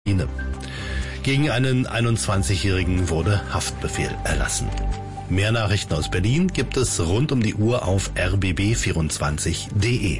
Gegen einen 21-Jährigen wurde Haftbefehl erlassen. Mehr Nachrichten aus Berlin gibt es rund um die Uhr auf rbb24.de.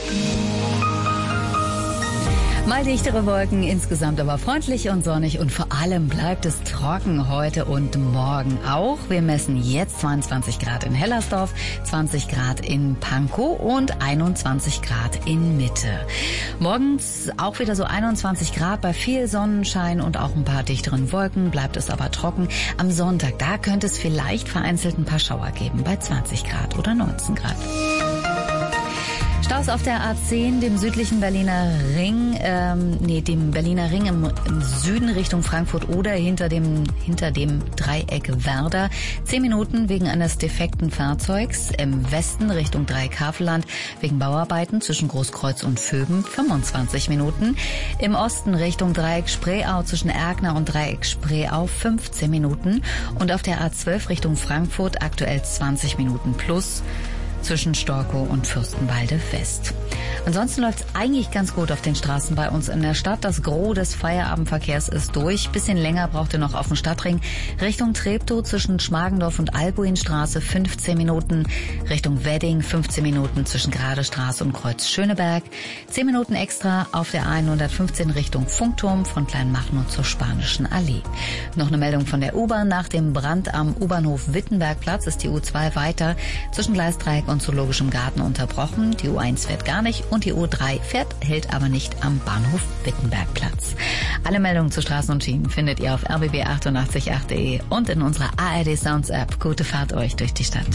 Mal dichtere Wolken, insgesamt aber freundlich und sonnig und vor allem bleibt es trocken heute und morgen auch. Wir messen jetzt 22 Grad in Hellersdorf, 20 Grad in Pankow und 21 Grad in Mitte. Morgens auch wieder so 21 Grad bei viel Sonnenschein und auch ein paar dichteren Wolken, bleibt es aber trocken. Am Sonntag, da könnte es vielleicht vereinzelt ein paar Schauer geben bei 20 Grad oder 19 Grad. Staus auf der A10, dem südlichen Berliner Ring, dem Berliner Ring im Süden Richtung Frankfurt oder hinter dem Dreieck Werder. 10 Minuten wegen eines defekten Fahrzeugs. Im Westen Richtung Dreieck Havelland wegen Bauarbeiten zwischen Großkreuz und Vöben 25 Minuten. Im Osten Richtung Dreieck Spreeau zwischen Erkner und Dreieck Spreeau 15 Minuten. Und auf der A12 Richtung Frankfurt aktuell 20 Minuten plus zwischen Storkow und Fürstenwalde West. Ansonsten läuft es eigentlich ganz gut auf den Straßen bei uns in der Stadt. Das Gros des Feierabendverkehrs ist durch. Bisschen länger braucht ihr noch auf dem Stadtring. Richtung Treptow zwischen Schmargendorf und Albuinstraße 15 Minuten. Richtung Wedding 15 Minuten zwischen Gradestraße und Kreuz Schöneberg. 10 Minuten extra auf der A115 Richtung Funkturm von Kleinmachnow zur Spanischen Allee. Noch eine Meldung von der U-Bahn. Nach dem Brand am U-Bahnhof Wittenbergplatz ist die U2 weiter zwischen Gleisdreieck und Zoologischem Garten unterbrochen. Die U1 fährt gar nicht und die U3 hält aber nicht am Bahnhof Wittenbergplatz. Alle Meldungen zu Straßen und Schienen findet ihr auf rbb888.de und in unserer ARD Sounds App. Gute Fahrt euch durch die Stadt.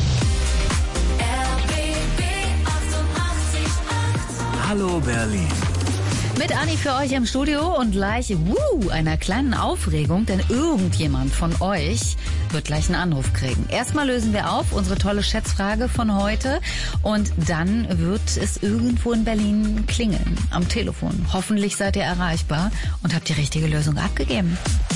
Hallo Berlin. Mit Anni für euch im Studio und gleich einer kleinen Aufregung, denn irgendjemand von euch wird gleich einen Anruf kriegen. Erstmal lösen wir auf unsere tolle Schätzfrage von heute und dann wird es irgendwo in Berlin klingeln am Telefon. Hoffentlich seid ihr erreichbar und habt die richtige Lösung abgegeben.